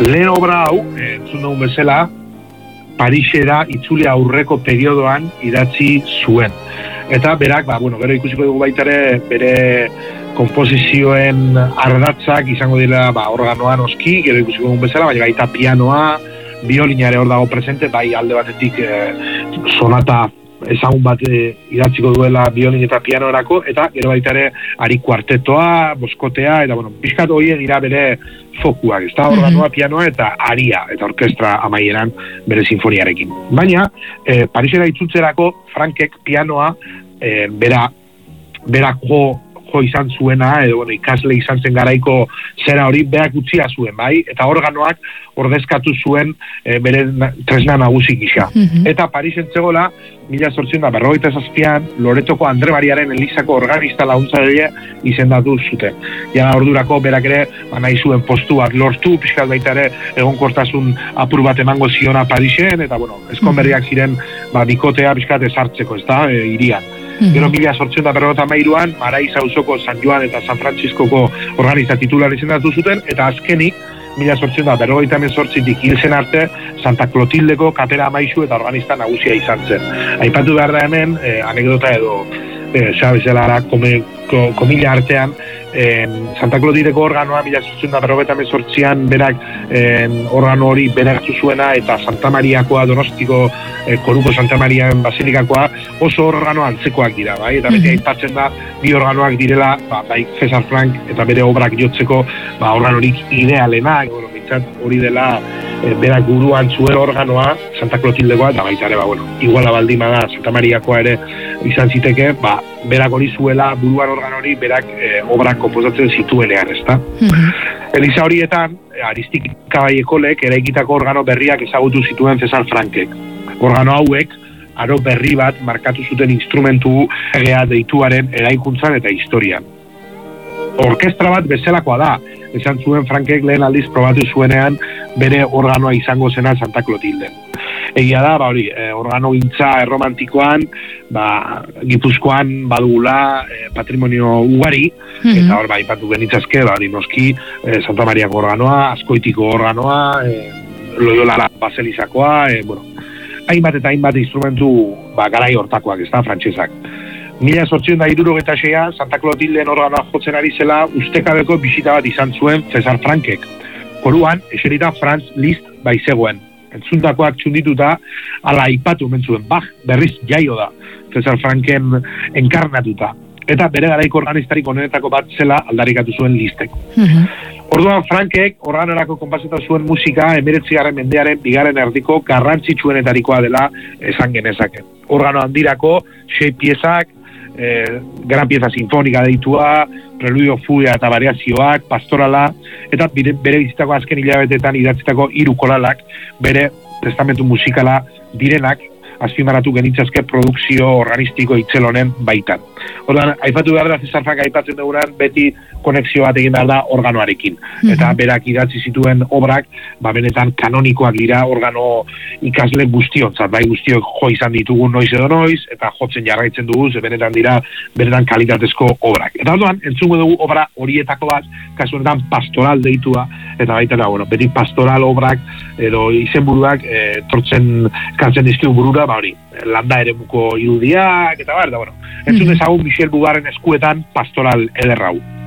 Lehen obra hau, entzun dugun bezala, Parisera itzuli aurreko periodoan idatzi zuen. Eta berak, gero ikusiko dugu baita ere, bere konposizioen ardatzak izango dira organoa noski, gero ikusiko dugun bezala, baita pianoa, biolinare hor dago presente, bai alde batetik sonata ezagun bat idatziko duela biolin eta pianorako, eta gero baita ere ari kuartetoa, boskotea, eta pixkat horiek dira bere fokuak, ez da, organoa, pianoa eta aria, eta orkestra amaieran bere sinfoniarekin. Baina, Parisera itzultzerako Frankek pianoa berak jo izan zuena, edo ikasle izan zen garaiko zera hori berak utzia zuen, bai? Eta organoak ordezkatu zuen bere tresna nagusi gisa. Eta Parisen zegoela, 1857an, Loretoko Andre Mariaren Elizako organista laguntzaile izendatu zuten. Jada ordurako berak ere, nahi zuen postu bat lortu, pixkat baita ere egonkortasun apur bat emango ziona Parisen, eta eskonberriak ziren bikotea pixkat ezartzeko, ez da, irian. Gero 1853an, Maraiz auzoko San Joan eta San Frantziskoko organista titular izendatu zuten, eta azkenik, 1858tik hil zen arte, Santa Clotildeko kapera amaizu eta organista nagusia izan zen. Aipatu behar da hemen, anekdota edo, bezala komila artean, Santa Clotildeko organoa 1858an berak organo hori beraktu zuena, eta Santa Mariakoa, Donostiko Koruko Santa Marian Basilikakoa oso organo antzekoak dira, bai? Eta beti aipatzen da bi organoak direla, bai Cesar Franck eta bere obrak jotzeko organorik idealena, hori dela berak buruan zuen organoa Santa Clotildekoa, eta baita ere, iguala baldima da Santa Mariakoa ere izan ziteke, berak hori zuela buruan organo hori berak obrak komposatzen zituenean, ezta? Eliza horietan, Aristik Kabaiekolek eraikitako organo berriak ezagutu zituen Cesar Frankek. Organo hauek, aro berri bat markatu zuten instrumentu egea deituaren eraikuntzan eta historian. Orkestra bat bezalakoa da, esan zuen Frankek lehen aldiz probatu zuenean bere organoa izango zena Santa Clotilden. Egia da, organo gintza erromantikoan, Gipuzkoan badugula patrimonio ugari, eta hor ipatu genitzazke, noski Santa Mariako organoa, Azkoitiko organoa, Loyola Baselizakoa, hainbat eta hainbat instrumentu garai hortakoak, ez da, frantsesak. 1876an Santa Clotilden organoa jotzen ari zela ustekabeko bisita bat izan zuen Cesar Frankek. Koruan, eserita Franz Liszt baizegoen. Entzuntakoak txundituta, ala aipatu mentzuen, berriz jaio da, Cesar Franken enkarnatuta. Eta bere garaiko organistarik onenetako bat zela aldarikatu zuen Lisztek. Orduan Frankek organorako konpasatu zuen musika 19. mendearen bigarren erdiko garrantzitsuenetarikoa dela esan genezake. Organo handirako 6 piezak, gran pieza sinfonika deitua, preludio, fuga eta variazioak, pastorala, eta bere bizitako azken hilabetetan idatzitako 3 koralak bere testamentu musikala direnak azpimarratu genitzazke produkzio organistiko itzelonen baitan. Orduan, aipatu behar da Cesar Frank aipatzen dugunan beti konexio bat egin behar da organoarekin. Eta berak idatzi zituen obrak, benetan kanonikoak dira organo ikasle guztiontzat, guztiok jo izan ditugu noiz edo noiz, eta jotzen jarraitzen dugu, benetan dira benetan kalitatezko obrak. Eta orduan, entzungo dugu obra horietako bat, kasu honetan pastoral deitua, eta baita da, beti pastoral obrak edo izenburuak kartzen dizkigu burura, landa eremuko irudiak, eta entzun ezagun Michel Bugarren eskuetan pastoral ederrau.